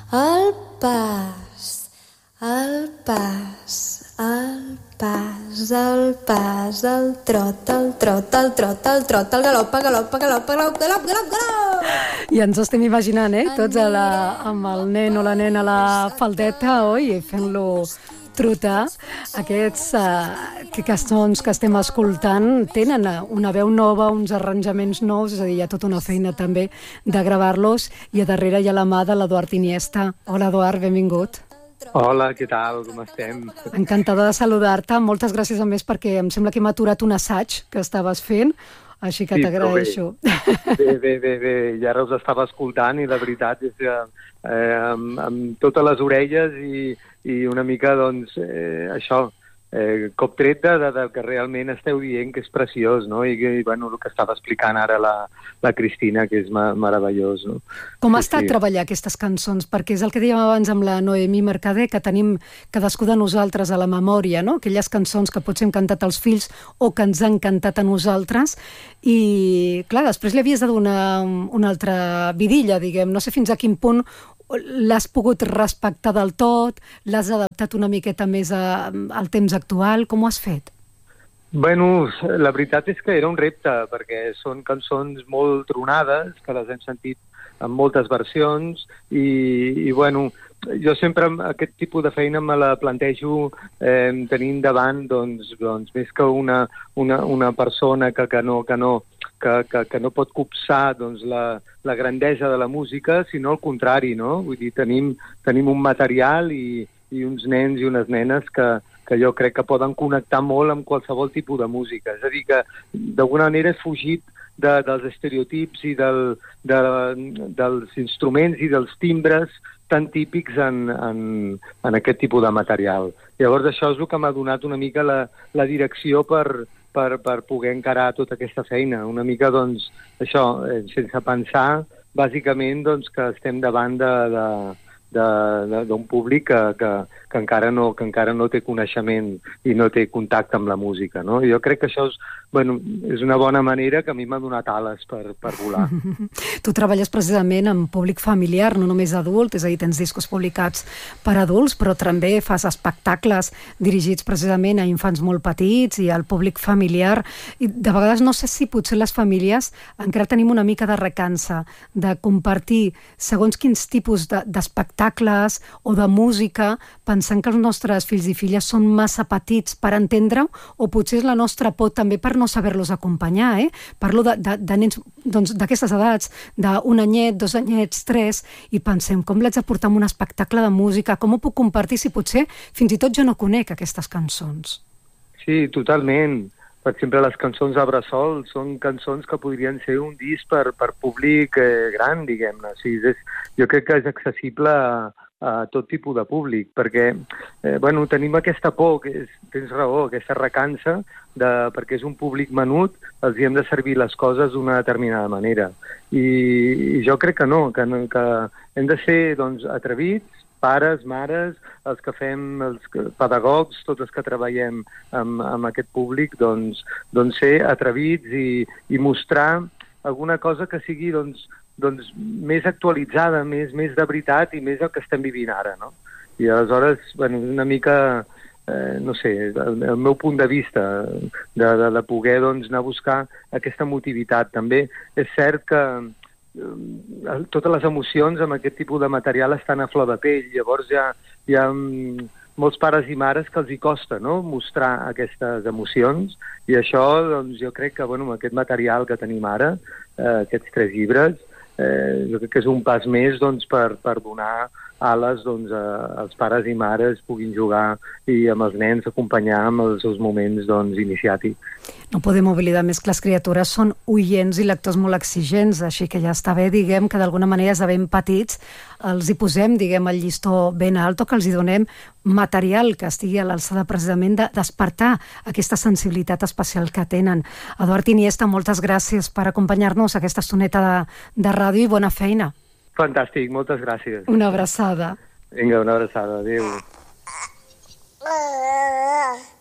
El pas, el pas, el pas, el pas, el trot, el trot, el trot, el trot, el galop, el galop, el galop, el galop, galop, galop, galop. I ens ho estem imaginant, tots amb el nen o la nena a la faldeta, oi? Fent-lo trotar. Aquests cançons que estem escoltant tenen una veu nova, uns arranjaments nous, és a dir, hi ha tota una feina també de gravar-los, i a darrere hi ha la mà de l'Eduard Iniesta. Hola, Eduard, benvingut. Hola, què tal? Com estem? Encantada de saludar-te. Moltes gràcies a més perquè em sembla que hem aturat un assaig que estaves fent, així que t'agraeixo. Bé, i ara us estava escoltant i la veritat és que amb totes les orelles i una mica, doncs, això, cop tret de que realment esteu dient que és preciós, no? I bueno, el que estava explicant ara la Cristina, que és meravellós, no? Com ha estat treballar aquestes cançons? Perquè és el que dèiem abans amb la Noemí Mercader, que tenim cadascú de nosaltres a la memòria, no? Aquelles cançons que potser hem cantat als fills o que ens han cantat a nosaltres, i clar, després li havies de donar una altra vidilla, diguem. No sé fins a quin punt l'has pogut respectar del tot, l'has adaptat una miqueta més al temps actual, com ho has fet? Bueno, la veritat és que era un repte, perquè són cançons molt tronades, que les hem sentit en moltes versions, i bueno, jo sempre aquest tipus de feina me la plantejo tenint davant, doncs més que una persona que no pot copsar, doncs, la grandesa de la música, sinó al contrari, no? Vull dir, tenim un material i uns nens i unes nenes que jo crec que poden connectar molt amb qualsevol tipus de música. És a dir, que d'alguna manera he fugit dels estereotips i dels instruments i dels timbres tan típics en aquest tipus de material. Llavors això és el que m'ha donat una mica la direcció per poder encarar tota aquesta feina. Una mica, doncs, això, sense pensar, bàsicament, doncs, que estem davant d'un públic que encara no té coneixement i no té contacte amb la música, no? Jo crec que això és una bona manera que a mi m'ha donat ales per volar. Tu treballes precisament amb públic familiar, no només adult, és a dir, tens discos publicats per adults, però també fas espectacles dirigits precisament a infants molt petits i al públic familiar. I de vegades no sé si potser les famílies encara tenim una mica de recança de compartir segons quins tipus d'espectacles o de música, pensant que els nostres fills i filles són massa petits per entendre-ho, o potser és la nostra por també per no saber-los acompanyar, Parlo de nens d'aquestes edats, d'un anyet, 2 anyets, 3, i pensem, com l'haig de portar en un espectacle de música? Com ho puc compartir si potser fins i tot jo no conec aquestes cançons? Sí, totalment. Per exemple, les cançons de bressol són cançons que podrien ser un disc per públic gran, diguem-ne. O sigui, jo crec que és accessible a tot tipus de públic, perquè tenim aquesta por, tens raó, aquesta recança, perquè és un públic menut, els hi hem de servir les coses d'una determinada manera. I jo crec que no, que hem de ser, doncs, atrevits, pares, mares, els que fem, els pedagogs, tots els que treballem amb aquest públic, doncs ser atrevits i mostrar alguna cosa que sigui, doncs, més actualitzada, més de veritat i més el que estem vivint ara, no? I aleshores, una mica, no sé, el meu punt de vista de poder, doncs, anar a buscar aquesta emotivitat. També és cert que totes les emocions amb aquest tipus de material estan a flor de pell, llavors hi ha molts pares i mares que els hi costa, no?, mostrar aquestes emocions, i això, doncs, jo crec que, amb aquest material que tenim ara, aquests 3 llibres, jo crec que és un pas més, doncs, per donar ales, doncs, als pares i mares puguin jugar i amb els nens acompanyar amb els seus moments, doncs, iniciàtics. No podem oblidar més que les criatures són oients i lectors molt exigents, així que ja està bé, diguem, que d'alguna manera de ben petits els hi posem, diguem, el llistó ben alt, o que els hi donem material que estigui a l'alçada precisament de despertar aquesta sensibilitat especial que tenen. Eduard Iniesta, moltes gràcies per acompanyar-nos a aquesta estoneta de ràdio i bona feina. Fantàstic, moltes gràcies. Una abraçada. Vinga, una abraçada, adéu.